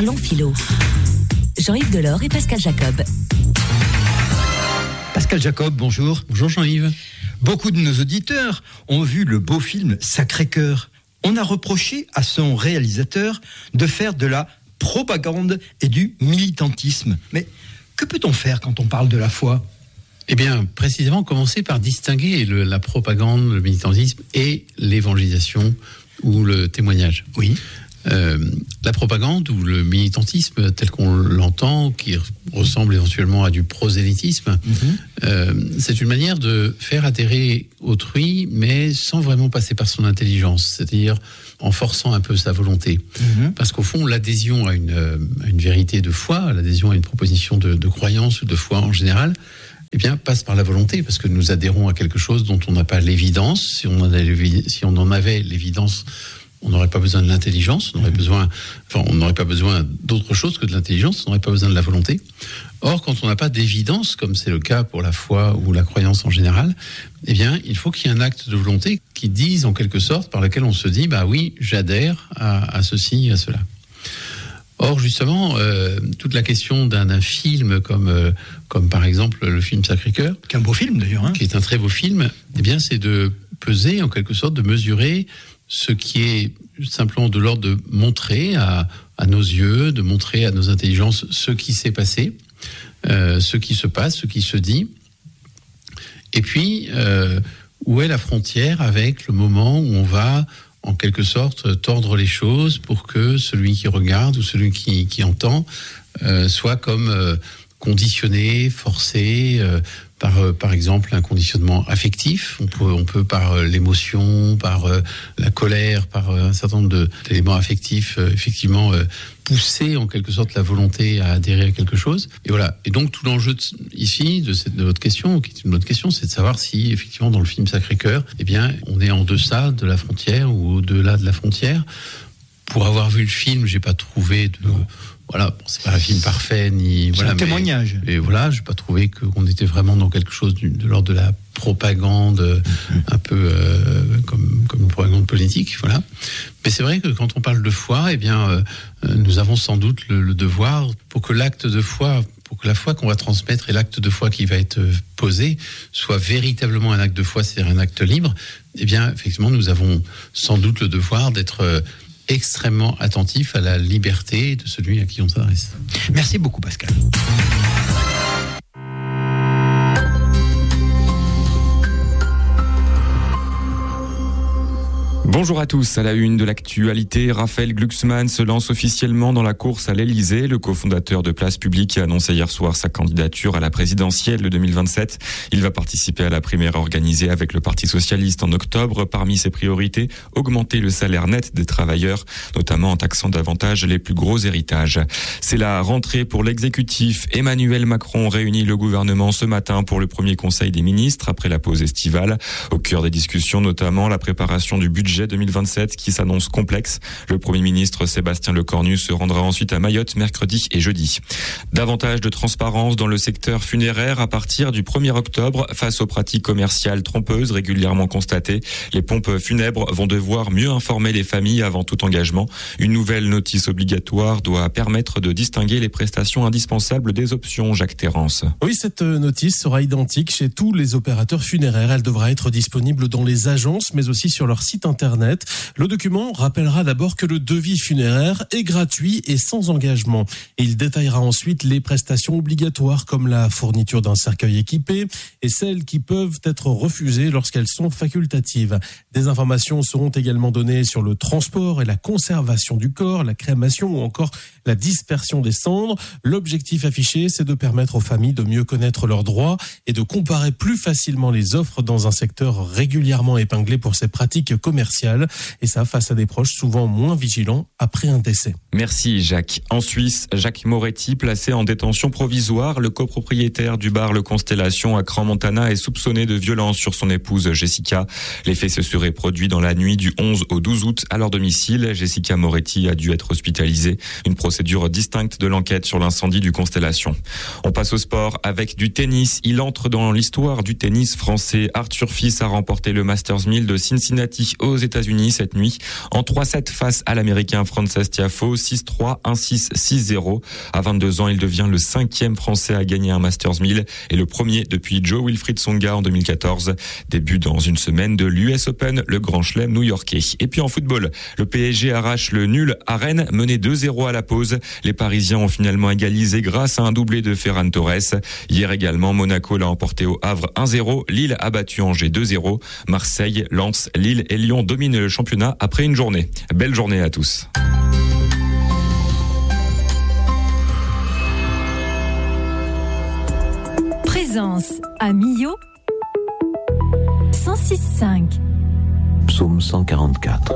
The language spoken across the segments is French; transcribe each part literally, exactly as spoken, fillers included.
Parlons philo. Jean-Yves Delors et Pascal Jacob. Pascal Jacob, bonjour. Bonjour Jean-Yves. Beaucoup de nos auditeurs ont vu le beau film Sacré-Cœur. On a reproché à son réalisateur de faire de la propagande et du militantisme. Mais que peut-on faire quand on parle de la foi ? Eh bien, précisément, commencer par distinguer le, la propagande, le militantisme et l'évangélisation ou le témoignage. Oui. Euh, la propagande ou le militantisme tel qu'on l'entend, qui ressemble éventuellement à du prosélytisme, mmh. euh, c'est une manière de faire adhérer autrui, mais sans vraiment passer par son intelligence, c'est-à-dire en forçant un peu sa volonté. Mmh. Parce qu'au fond, l'adhésion à une, à une vérité de foi, l'adhésion à une proposition de, de croyance ou de foi en général, eh bien, passe par la volonté, parce que nous adhérons à quelque chose dont on n'a pas l'évidence. Si on en avait, si on en avait l'évidence, on n'aurait pas besoin de l'intelligence, on n'aurait besoin, enfin, on n'aurait pas besoin d'autre chose que de l'intelligence, on n'aurait pas besoin de la volonté. Or, quand on n'a pas d'évidence, comme c'est le cas pour la foi ou la croyance en général, eh bien, il faut qu'il y ait un acte de volonté qui dise, en quelque sorte, par lequel on se dit, bah oui, j'adhère à, à ceci, à cela. Or, justement, euh, toute la question d'un, d'un film comme, euh, comme par exemple le film Sacré-Cœur, qui est un beau film d'ailleurs, hein. qui est un très beau film, eh bien, c'est de peser, en quelque sorte, de mesurer ce qui est simplement de l'ordre de montrer à, à nos yeux, de montrer à nos intelligences ce qui s'est passé, euh, ce qui se passe, ce qui se dit. Et puis, euh, où est la frontière avec le moment où on va, en quelque sorte, tordre les choses pour que celui qui regarde ou celui qui, qui entend euh, soit comme euh, conditionné, forcé, euh, par, euh, par exemple, un conditionnement affectif. On peut, on peut par euh, l'émotion, par euh, la colère, par euh, un certain nombre de, d'éléments affectifs, euh, effectivement, euh, pousser en quelque sorte la volonté à adhérer à quelque chose. Et voilà. Et donc, tout l'enjeu de, ici, de, cette, de votre question, qui est une autre question, c'est de savoir si, effectivement, dans le film Sacré-Cœur, eh bien, on est en deçà de la frontière ou au-delà de la frontière. Pour avoir vu le film, j'ai pas trouvé de... Non. Voilà, bon, c'est pas un film parfait, ni... C'est voilà, un témoignage. Mais, et voilà, j'ai pas trouvé qu'on était vraiment dans quelque chose de, de l'ordre de la propagande, mm-hmm. un peu euh, comme, comme une propagande politique, voilà. Mais c'est vrai que quand on parle de foi, eh bien, euh, nous avons sans doute le, le devoir, pour que l'acte de foi, pour que la foi qu'on va transmettre et l'acte de foi qui va être posé soit véritablement un acte de foi, c'est-à-dire un acte libre, eh bien, effectivement, nous avons sans doute le devoir d'être... Euh, extrêmement attentif à la liberté de celui à qui on s'adresse. Merci beaucoup, Pascal. Bonjour à tous. À la une de l'actualité, Raphaël Glucksmann se lance officiellement dans la course à l'Elysée. Le cofondateur de Place Publique a annoncé hier soir sa candidature à la présidentielle de deux mille vingt-sept. Il va participer à la primaire organisée avec le Parti socialiste en octobre. Parmi ses priorités, augmenter le salaire net des travailleurs, notamment en taxant davantage les plus gros héritages. C'est la rentrée pour l'exécutif. Emmanuel Macron réunit le gouvernement ce matin pour le premier conseil des ministres après la pause estivale. Au cœur des discussions, notamment la préparation du budget deux mille vingt-sept qui s'annonce complexe. Le Premier ministre Sébastien Lecornu se rendra ensuite à Mayotte mercredi et jeudi. Davantage de transparence dans le secteur funéraire à partir du premier octobre face aux pratiques commerciales trompeuses régulièrement constatées. Les pompes funèbres vont devoir mieux informer les familles avant tout engagement. Une nouvelle notice obligatoire doit permettre de distinguer les prestations indispensables des options. Jacques Terrance. Oui, cette notice sera identique chez tous les opérateurs funéraires. Elle devra être disponible dans les agences mais aussi sur leur site internet. Le document rappellera d'abord que le devis funéraire est gratuit et sans engagement. Il détaillera ensuite les prestations obligatoires comme la fourniture d'un cercueil équipé et celles qui peuvent être refusées lorsqu'elles sont facultatives. Des informations seront également données sur le transport et la conservation du corps, la crémation ou encore la dispersion des cendres. L'objectif affiché, c'est de permettre aux familles de mieux connaître leurs droits et de comparer plus facilement les offres dans un secteur régulièrement épinglé pour ses pratiques commerciales. Et ça, face à des proches souvent moins vigilants après un décès. Merci Jacques. En Suisse, Jacques Moretti, placé en détention provisoire, le copropriétaire du bar Le Constellation à Crans-Montana est soupçonné de violence sur son épouse Jessica. Les faits se seraient serait produit dans la nuit du onze au douze août à leur domicile. Jessica Moretti a dû être hospitalisée. Une procédure distincte de l'enquête sur l'incendie du Constellation. On passe au sport avec du tennis. Il entre dans l'histoire du tennis français. Arthur Fils a remporté le Masters mille de Cincinnati aux États-Unis cette nuit en trois sept face à l'Américain Frances Tiafoe, six trois, un six, six zéro. À vingt-deux ans, il devient le cinquième Français à gagner un Masters mille et le premier depuis Joe Wilfried Tsonga en deux mille quatorze. Début dans une semaine de l'U S Open, le grand chelem new-yorkais. Et puis en football, le P S G arrache le nul à Rennes, mené deux zéro à la pause. Les Parisiens ont finalement égalisé grâce à un doublé de Ferran Torres. Hier également, Monaco l'a emporté au Havre un zéro. Lille a battu Angers deux zéro. Marseille, Lens, Lille et Lyon dominent le championnat après une journée. Belle journée à tous. Présence à Millau cent six cinq. Psaume cent quarante-quatre.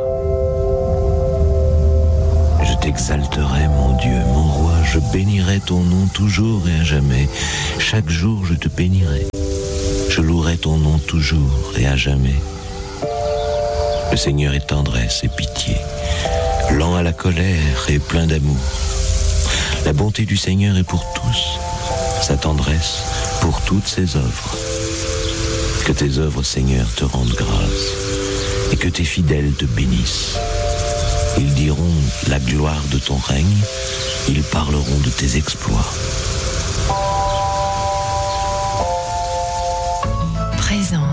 Je t'exalterai, mon Dieu, mon roi, je bénirai ton nom toujours et à jamais. Chaque jour je te bénirai. Je louerai ton nom toujours et à jamais. Le Seigneur est tendresse et pitié, lent à la colère et plein d'amour. La bonté du Seigneur est pour tous, sa tendresse pour toutes ses œuvres. Que tes œuvres, Seigneur, te rendent grâce et que tes fidèles te bénissent. Ils diront la gloire de ton règne, ils parleront de tes exploits. Présent.